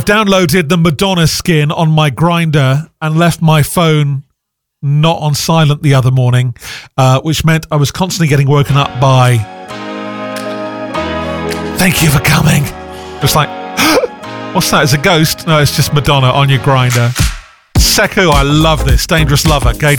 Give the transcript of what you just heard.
Downloaded the Madonna skin on my Grindr and left my phone not on silent the other morning, which meant I was constantly getting woken up by "Thank you for coming." It's like, what's that? It's a ghost? No, it's just Madonna on your Grindr. Seku, I love this. Dangerous Lover, Gay